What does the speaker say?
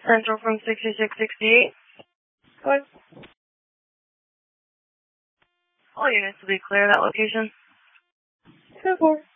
Central from 6668. Go ahead. All units will be clear of that location. 10-4.